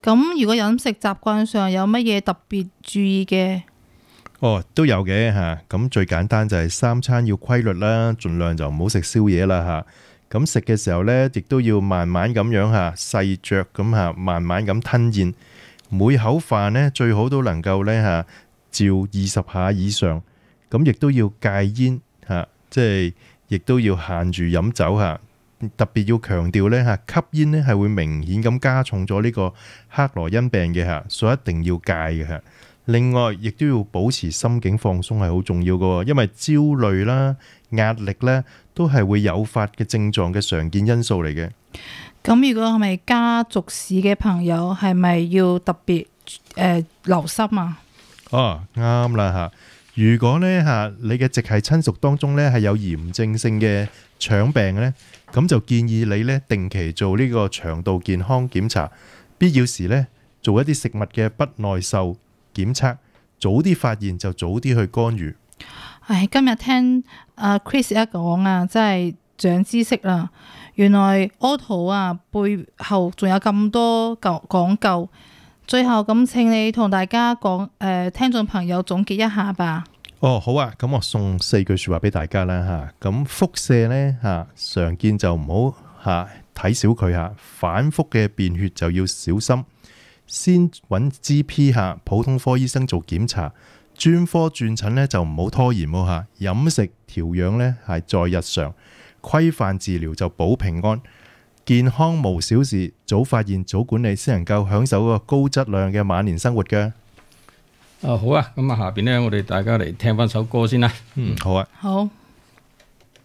咁如果飲食習慣上有乜嘢特別注意嘅？ 都有嘅吓。咁最簡單就係三餐要規律啦，盡量就唔好食宵夜啦吓。咁食嘅時候呢，亦都要慢慢咁樣吓，細嚼咁吓，慢慢咁吞咽。每口飯呢，最好都能夠呢吓，照20下以上。咁亦都要戒煙吓，即係亦都要限住飲酒吓。特別要強調呢吓，吸煙呢係會明顯咁加重咗呢個克羅恩病嘅吓，所以一定要戒嘅吓。另外，亦都要保持心境放鬆係好重要嘅，因為焦慮啦、壓力咧，都係會誘發嘅症狀嘅常見因素嚟嘅。 咁如果係咪家族史嘅朋友，係咪要特別留心啊？ 啱啦吓。如果呢吓，你嘅直系親屬當中咧係有炎症性嘅腸病咧，咁就建議你咧定期做呢個腸道健康檢查，必要時咧做一啲食物嘅不耐受檢測，早啲發現就早啲去干預。 今日聽Chris 一講啊，真係長知識啦！原來 Auto 啊背後仲有咁多講究。最後咁，請你同大家講聽眾朋友總結一下吧。 好啊，咁我送4句說話俾大家啦吓。咁腹瀉呢吓，常見就唔好吓睇小佢吓，反覆嘅便血就要小心。先揾 GP 吓，普通科醫生做檢查，專科轉診呢就唔好拖延吓。飲食調養呢係在日常，規範治療就保平安。健康無小事，早發現早管理，先能夠享受個高質量嘅晚年生活嘅。 好啊，咁下邊呢，我哋大家嚟聽翻首歌先啦。 好啊。 好。